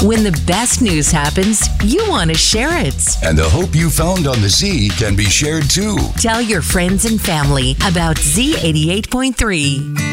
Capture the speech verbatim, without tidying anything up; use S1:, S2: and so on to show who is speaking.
S1: When the best news happens, you want to share it.
S2: And the hope you found on the Z can be shared too.
S1: Tell your friends and family about Z eighty-eight point three.